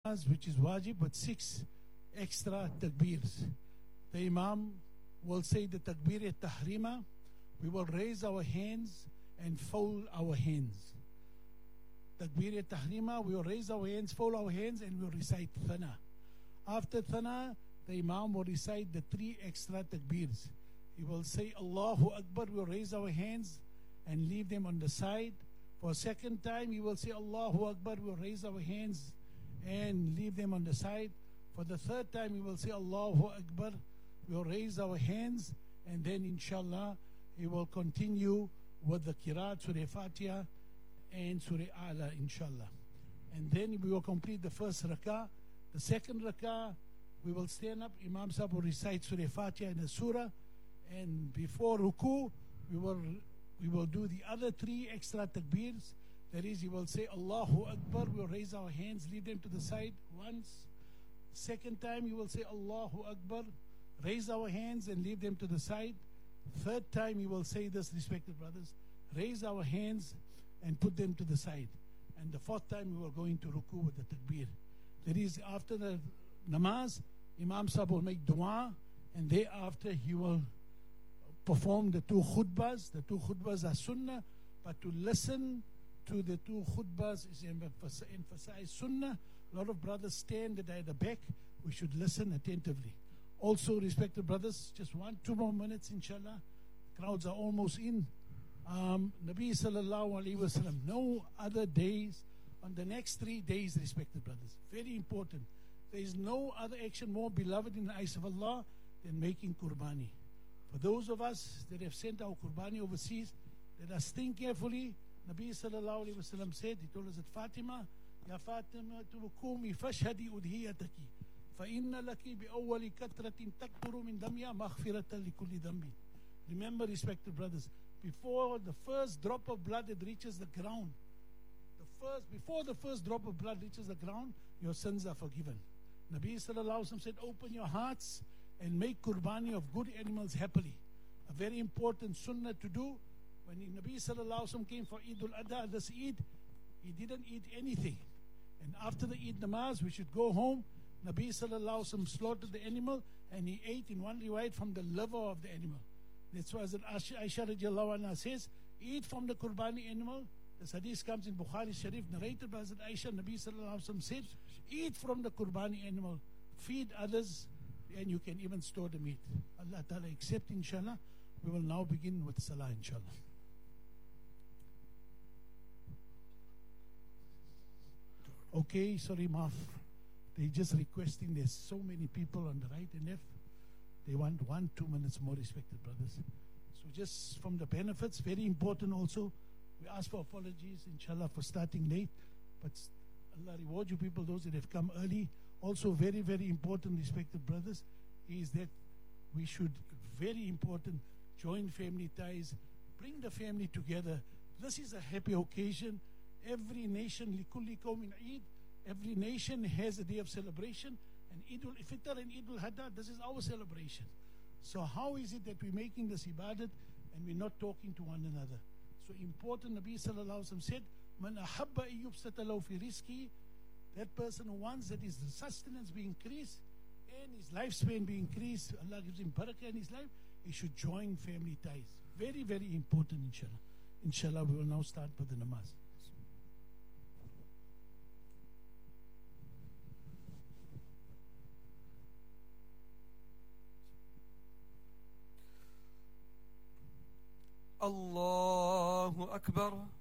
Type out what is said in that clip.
which is wajib, but 6 extra takbirs. The Imam will say the takbir tahrima. We will raise our hands and fold our hands. Takbir tahrima, we will raise our hands, fold our hands, and we will recite thana. After thana, the Imam will recite the 3 extra takbirs. He will say Allahu Akbar, we will raise our hands and leave them on the side. For a second time, he will say Allahu Akbar, we will raise our hands and leave them on the side. For the third time, he will say Allahu Akbar, we will raise our hands, and then inshallah, he will continue with the Qiraat, Surah Fatiha and Surah A'la, inshallah. And then we will complete the first rak'ah. The second rak'ah, we will stand up, Imam Sahib will recite Surah Fatiha and the Surah, and before ruku, we will do the other 3 extra takbirs. That is, he will say Allahu Akbar, we will raise our hands, leave them to the side once. Second time, he will say Allahu Akbar, raise our hands and leave them to the side. Third time, he will say this, respected brothers, raise our hands and put them to the side. And the fourth time, we will go into ruku with the takbir. That is, after the namaz, Imam Sahib will make dua, and thereafter he will perform the 2 khutbahs. The 2 khutbahs are sunnah, but to listen to the 2 khutbahs is emphasize sunnah. A lot of brothers stand at the back. We should listen attentively. Also, respected brothers, just 1-2 more minutes, inshallah. Crowds are almost in. Nabi sallallahu alayhi wa sallam, no other days on the next 3 days, respected brothers. Very important. There is no other action more beloved in the eyes of Allah than making qurbani. For those of us that have sent our qurbani overseas, let us think carefully. Nabi sallallahu alayhi wa sallam said, he told us at Fatima, Ya Fatima tulukumi fashhadi udhiyataki. فَإِنَّ لَكِ بِأَوَّلِ كَتْرَةٍ تَكْتُرُ مِنْ دَمْيَا مَغْفِرَةً لِكُلِّ ذَنْبٍ. Remember, respected brothers, before the first drop of blood that reaches the ground, before the first drop of blood reaches the ground, your sins are forgiven. Nabi sallallahu alaihi wasallam said, open your hearts and make qurbani of good animals happily. A very important sunnah to do. When Nabi sallallahu alaihi wasallam came for Eid al-Adha, this Eid, he didn't eat anything. And after the Eid namaz, we should go home. Nabi sallallahu alaihi wasallam slaughtered the animal and he ate in one riwayat from the liver of the animal. That's why Aisha radiallahu anha says, eat from the qurbani animal. This hadith comes in Bukhari Sharif, narrated by Aisha. Nabi sallallahu alaihi wasallam said, eat from the qurbani animal, feed others, and you can even store the meat. Allah Ta'ala accept, inshallah. We will now begin with salah, inshallah. Okay, sorry, Maaf. They're just requesting, there's so many people on the right and left. They want 1-2 minutes more, respected brothers. So just from the benefits, very important also, we ask for apologies, inshallah, for starting late. But Allah reward you people, those that have come early. Also very, very important, respected brothers, is that we should, very important, join family ties, bring the family together. This is a happy occasion. Every nation, likulli qawmin Eid, every nation has a day of celebration, and Eid al-Fitr and Eid al-Hadha, this is our celebration. So how is it that we're making this ibadat and we're not talking to one another? So important, Nabi sallallahu alaihi wasallam said, Man ahabba yubsata lahu fi rizqi, that person who wants that his sustenance be increased and his lifespan be increased, Allah gives him barakah in his life, he should join family ties. Very, very important, inshallah. Inshallah, we will now start with the namaz. Allahu Akbar.